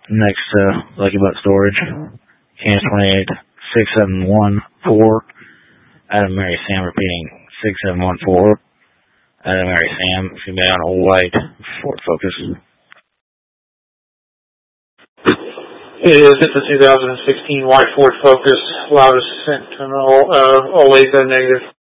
next to Lucky Butt Storage. Kansas 28 6714. Adam Mary Sam repeating 6714. Adam Mary Sam, female on a white Ford Focus. It is at the 2016 white Ford Focus, loudest Sentinel, Olathe negative.